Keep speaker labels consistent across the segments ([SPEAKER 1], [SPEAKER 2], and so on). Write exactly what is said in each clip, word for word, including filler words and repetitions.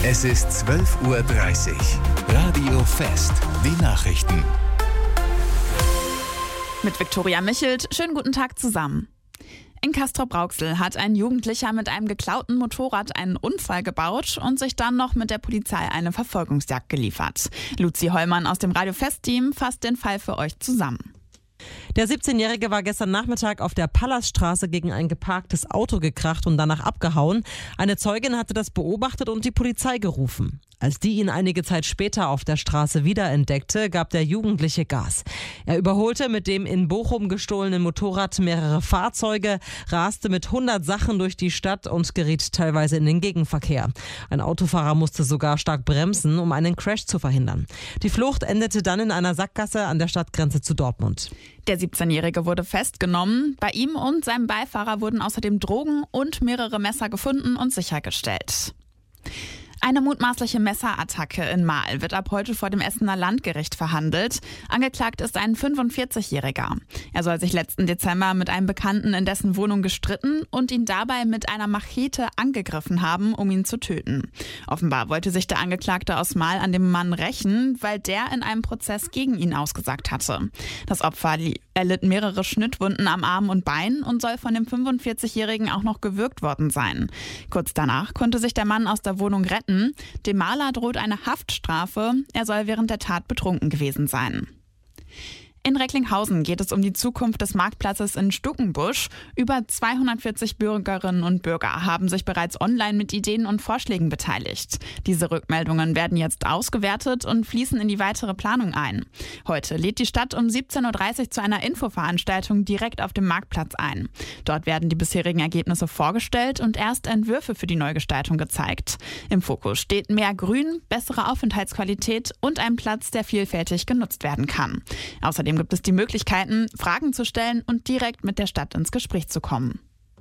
[SPEAKER 1] Es ist zwölf Uhr dreißig. Radio Fest. Die Nachrichten.
[SPEAKER 2] Mit Viktoria Michelt. Schönen guten Tag zusammen. In Castrop-Rauxel hat ein Jugendlicher mit einem geklauten Motorrad einen Unfall gebaut und sich dann noch mit der Polizei eine Verfolgungsjagd geliefert. Luzi Hollmann aus dem Radio Fest-Team fasst den Fall für euch zusammen.
[SPEAKER 3] Der siebzehnjährige war gestern Nachmittag auf der Pallasstraße gegen ein geparktes Auto gekracht und danach abgehauen. Eine Zeugin hatte das beobachtet und die Polizei gerufen. Als die ihn einige Zeit später auf der Straße wiederentdeckte, gab der Jugendliche Gas. Er überholte mit dem in Bochum gestohlenen Motorrad mehrere Fahrzeuge, raste mit hundert Sachen durch die Stadt und geriet teilweise in den Gegenverkehr. Ein Autofahrer musste sogar stark bremsen, um einen Crash zu verhindern. Die Flucht endete dann in einer Sackgasse an der Stadtgrenze zu Dortmund.
[SPEAKER 2] Der siebzehnjährige wurde festgenommen. Bei ihm und seinem Beifahrer wurden außerdem Drogen und mehrere Messer gefunden und sichergestellt. Eine mutmaßliche Messerattacke in Marl wird ab heute vor dem Essener Landgericht verhandelt. Angeklagt ist ein fünfundvierzigjähriger. Er soll sich letzten Dezember mit einem Bekannten in dessen Wohnung gestritten und ihn dabei mit einer Machete angegriffen haben, um ihn zu töten. Offenbar wollte sich der Angeklagte aus Marl an dem Mann rächen, weil der in einem Prozess gegen ihn ausgesagt hatte. Das Opfer erlitt mehrere Schnittwunden am Arm und Bein und soll von dem fünfundvierzigjährigen auch noch gewürgt worden sein. Kurz danach konnte sich der Mann aus der Wohnung retten. Dem Maler droht eine Haftstrafe. Er soll während der Tat betrunken gewesen sein. In Recklinghausen geht es um die Zukunft des Marktplatzes in Stuckenbusch. Über zweihundertvierzig Bürgerinnen und Bürger haben sich bereits online mit Ideen und Vorschlägen beteiligt. Diese Rückmeldungen werden jetzt ausgewertet und fließen in die weitere Planung ein. Heute lädt die Stadt um siebzehn Uhr dreißig zu einer Infoveranstaltung direkt auf dem Marktplatz ein. Dort werden die bisherigen Ergebnisse vorgestellt und erst Entwürfe für die Neugestaltung gezeigt. Im Fokus steht mehr Grün, bessere Aufenthaltsqualität und ein Platz, der vielfältig genutzt werden kann. Außerdem gibt es die Möglichkeiten, Fragen zu stellen und direkt mit der Stadt ins Gespräch zu kommen.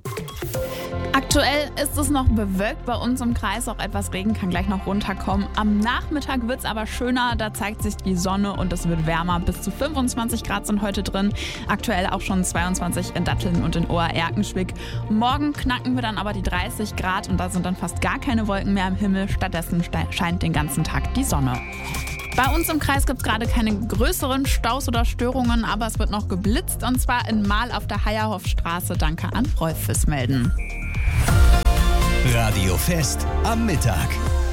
[SPEAKER 2] Aktuell ist es noch bewölkt bei uns im Kreis, auch etwas Regen kann gleich noch runterkommen. Am Nachmittag wird es aber schöner, da zeigt sich die Sonne und es wird wärmer. Bis zu fünfundzwanzig Grad sind heute drin, aktuell auch schon zweiundzwanzig in Datteln und in Ohr-Erkenschwick. Morgen knacken wir dann aber die dreißig Grad und da sind dann fast gar keine Wolken mehr am Himmel. Stattdessen scheint den ganzen Tag die Sonne. Bei uns im Kreis gibt es gerade keine größeren Staus oder Störungen, aber es wird noch geblitzt und zwar in Marl auf der Heierhofstraße. Danke an Rolf fürs Melden.
[SPEAKER 1] Radio Fest am Mittag.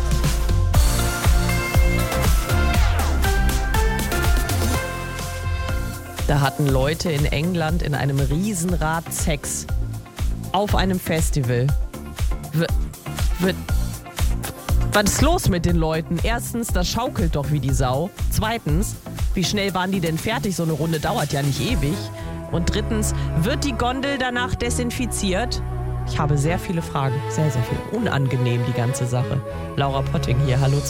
[SPEAKER 3] Da hatten Leute in England in einem Riesenrad Sex. Auf einem Festival. W- w- Was ist los mit den Leuten? Erstens, das schaukelt doch wie die Sau. Zweitens, wie schnell waren die denn fertig? So eine Runde dauert ja nicht ewig. Und drittens, wird die Gondel danach desinfiziert? Ich habe sehr viele Fragen. Sehr, sehr viel. Unangenehm, die ganze Sache. Laura Potting hier, hallo zusammen.